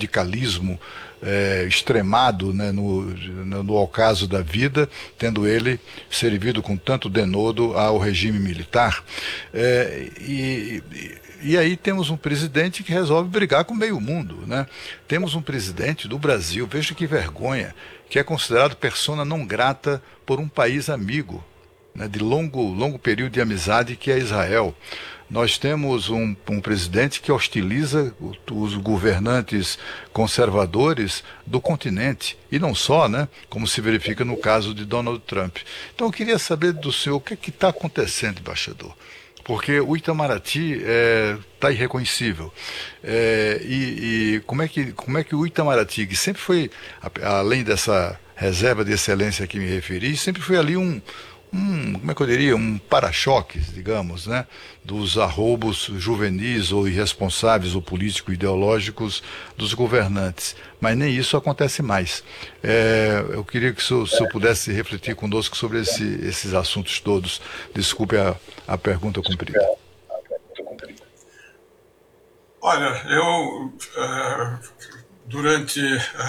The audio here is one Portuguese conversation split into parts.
radicalismo extremado, né, no ocaso da vida, tendo ele servido com tanto denodo ao regime militar. E aí temos um presidente que resolve brigar com meio mundo, né? Temos um presidente do Brasil, veja que vergonha, que é considerado persona não grata por um país amigo, né, de longo período de amizade, que é Israel. Nós temos um presidente que hostiliza os governantes conservadores do continente, e não só, né, como se verifica no caso de Donald Trump. Então eu queria saber do senhor o que está acontecendo, embaixador. Porque o Itamaraty está irreconhecível. E como é que o Itamaraty, que sempre foi, além dessa reserva de excelência que me referi, sempre foi ali como é que eu diria, um para-choques, digamos, né, dos arroubos juvenis ou irresponsáveis ou político-ideológicos dos governantes. Mas nem isso acontece mais. Eu queria que o senhor pudesse refletir conosco sobre esses assuntos todos. Desculpe a pergunta comprida. Olha, eu, durante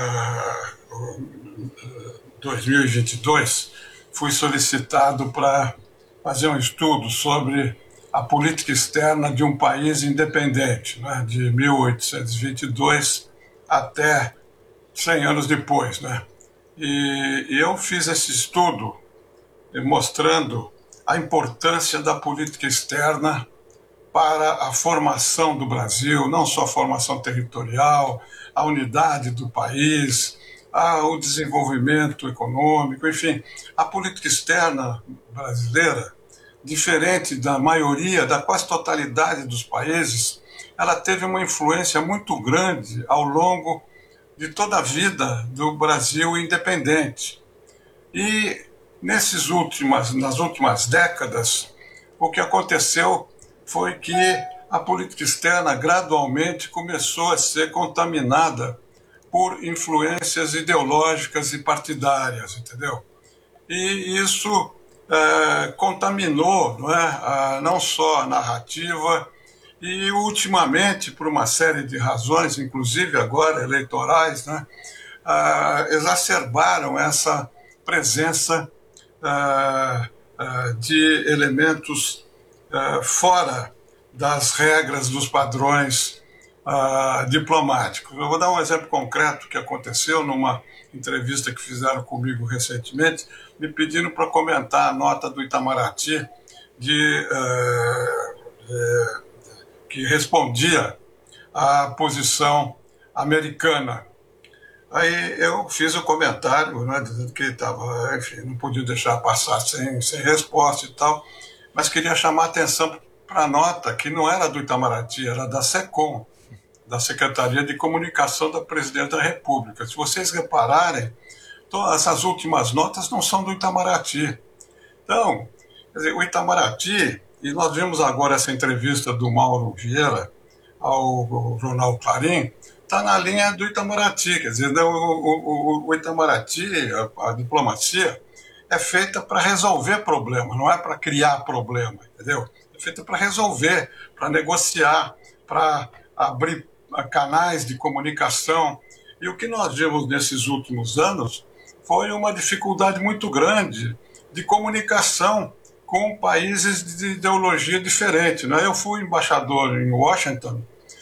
2022, fui solicitado para fazer um estudo sobre a política externa de um país independente, né, de 1822 até 100 anos depois, né? E eu fiz esse estudo mostrando a importância da política externa para a formação do Brasil, não só a formação territorial, a unidade do país, o desenvolvimento econômico, enfim. A política externa brasileira, diferente da maioria, da quase totalidade dos países, ela teve uma influência muito grande ao longo de toda a vida do Brasil independente. E nas últimas décadas, o que aconteceu foi que a política externa gradualmente começou a ser contaminada por influências ideológicas e partidárias, entendeu? E isso contaminou, não só a narrativa, e ultimamente, por uma série de razões, inclusive agora eleitorais, né, exacerbaram essa presença de elementos fora das regras, dos padrões diplomáticos. Eu vou dar um exemplo concreto que aconteceu numa entrevista que fizeram comigo recentemente, me pedindo para comentar a nota do Itamaraty que respondia à posição americana. Aí eu fiz o comentário, né, dizendo que estava, enfim, não podia deixar passar sem resposta e tal, mas queria chamar a atenção para a nota que não era do Itamaraty, era da SECOM, da Secretaria de Comunicação da Presidência da República. Se vocês repararem, essas últimas notas não são do Itamaraty. Então, quer dizer, o Itamaraty, e nós vimos agora essa entrevista do Mauro Vieira ao jornal Clarim, está na linha do Itamaraty. Quer dizer, o Itamaraty, a diplomacia, é feita para resolver problema, não é para criar problema, entendeu? É feita para resolver, para negociar, para abrir canais de comunicação. E o que nós vimos nesses últimos anos foi uma dificuldade muito grande de comunicação com países de ideologia diferente, né? Eu fui embaixador em Washington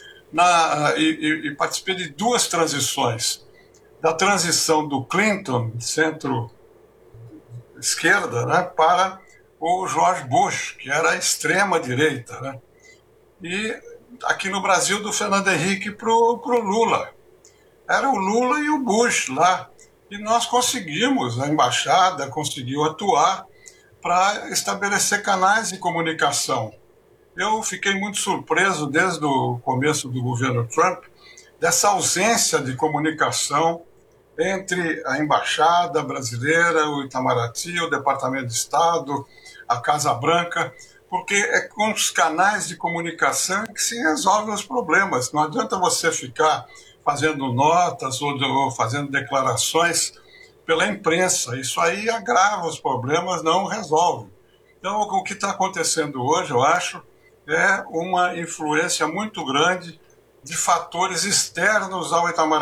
e participei de duas transições. Da transição do Clinton, centro-esquerda, né, para o George Bush, que era a extrema-direita, né? E aqui no Brasil, do Fernando Henrique para o Lula. Era o Lula e o Bush lá. E nós conseguimos, a embaixada conseguiu atuar para estabelecer canais de comunicação. Eu fiquei muito surpreso desde o começo do governo Trump dessa ausência de comunicação entre a embaixada brasileira, o Itamaraty, o Departamento de Estado, a Casa Branca, porque é com os canais de comunicação que se resolvem os problemas. Não adianta você ficar fazendo notas ou fazendo declarações pela imprensa. Isso aí agrava os problemas, não resolve. Então, o que está acontecendo hoje, eu acho, é uma influência muito grande de fatores externos ao Itamaraty.